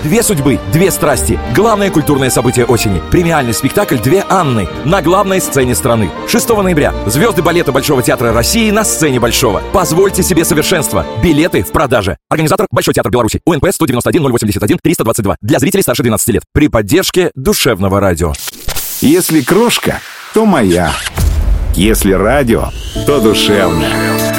Две судьбы, две страсти. Главное культурное событие осени. Премиальный спектакль «Две Анны» на главной сцене страны. 6 ноября. Звезды балета Большого театра России на сцене Большого. Позвольте себе совершенство. Билеты в продаже. Организатор Большой театр Беларуси. УНП 191 081 322. Для зрителей старше 12 лет. При поддержке Душевного радио. Если крошка, то моя. Если радио, то душевная.